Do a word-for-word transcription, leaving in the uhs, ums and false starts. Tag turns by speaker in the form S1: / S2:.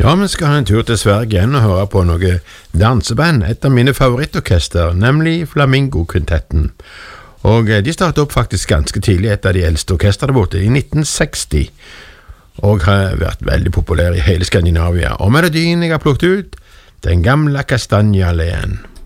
S1: Ja, vi skal ha en tur til Sverige igjen og høre på noe danseband, et av mine favorittorkester, nemlig Flamingo-kvintetten. Og de startet opp faktisk ganske tidlig, et av de eldste orkester der borte, i nitten seksti, og har vært veldig populær i hele Skandinavia. Og melodien jeg har plukket ut, Den gamla kastanjealleen.